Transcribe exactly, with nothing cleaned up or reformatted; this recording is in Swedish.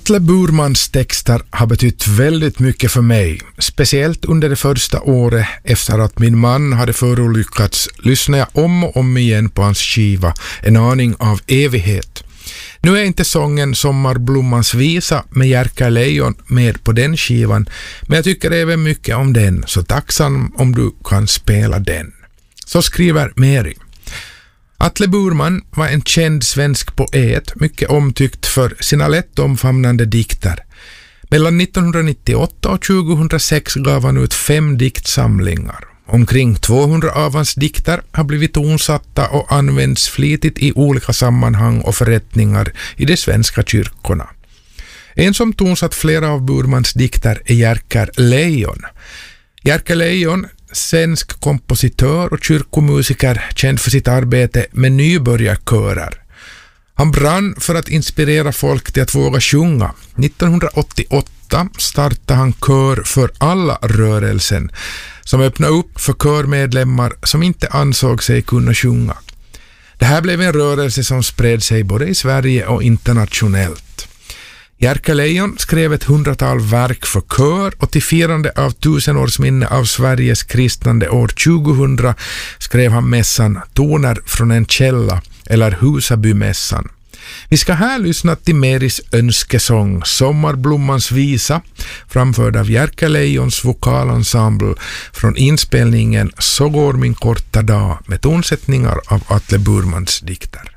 Atle Burmans texter har betytt väldigt mycket för mig, speciellt under det första året efter att min man hade förolyckats lyssnade jag om och om igen på hans skiva En aning av evighet. Nu är inte sången Sommarblommans visa med Jerka Lejon med på den skivan, men jag tycker även mycket om den, så tacksam om du kan spela den. Så skriver Mary. Atle Burman var en känd svensk poet, mycket omtyckt för sina lätt omfamnande dikter. Mellan nittonhundranittioåtta och tjugohundrasex gav han ut fem diktsamlingar. Omkring tvåhundra av hans dikter har blivit tonsatta och används flitigt i olika sammanhang och förrättningar i de svenska kyrkorna. En som tonsatt flera av Burmans dikter är Jerka Lejon. Jerka Lejon, svensk kompositör och kyrkomusiker, känd för sitt arbete med nybörjarkörer. Han brann för att inspirera folk till att våga sjunga. nittonhundraåttioåtta startade han Kör för alla rörelsen, som öppnade upp för körmedlemmar som inte ansåg sig kunna sjunga. Det här blev en rörelse som spred sig både i Sverige och internationellt. Jerka Lejon skrev ett hundratal verk för kör och till firande av tusenårsminne av Sveriges kristnande år tjugohundra skrev han mässan Toner från en källa eller Husabymässan. Vi ska här lyssna till Marys önskesång Sommarblommans visa framförd av Jerka Lejons vokalensemble från inspelningen Så går min korta dag med tonsättningar av Atle Burmans dikter.